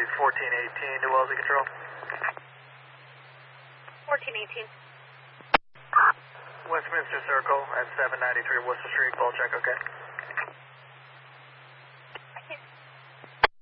1418 to Wellesley Control. 1418. Westminster Circle at 793 Worcester Street, ball check, okay?